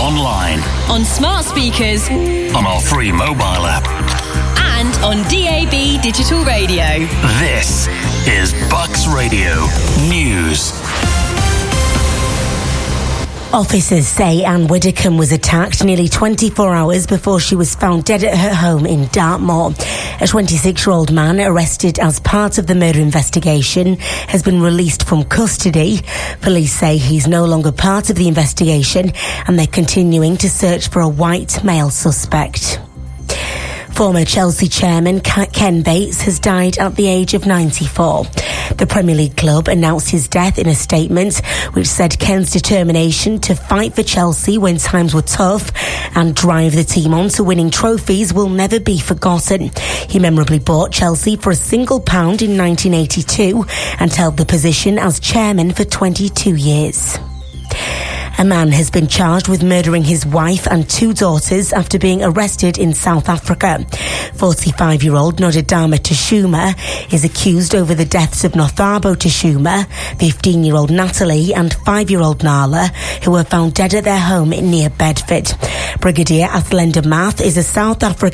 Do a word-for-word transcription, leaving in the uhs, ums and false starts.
online, on smart speakers, on our free mobile app, and on D A B digital radio. This is Bucks Radio News. Officers say Anne Widdicombe was attacked nearly twenty-four hours before she was found dead at her home in Dartmoor. A twenty-six-year-old man arrested as part of the murder investigation has been released from custody. Police say he's no longer part of the investigation and they're continuing to search for a white male suspect. Former Chelsea chairman Ken Bates has died at the age of ninety-four. The Premier League club announced his death in a statement which said Ken's determination to fight for Chelsea when times were tough and drive the team on to winning trophies will never be forgotten. He memorably bought Chelsea for a single pound in nineteen eighty-two and held the position as chairman for twenty-two years. A man has been charged with murdering his wife and two daughters after being arrested in South Africa. forty-five-year-old Nodadama Tashuma is accused over the deaths of Nothabo Tashuma, fifteen-year-old Natalie and five-year-old Nala, who were found dead at their home near Bedford. Brigadier Athlenda Math is a South African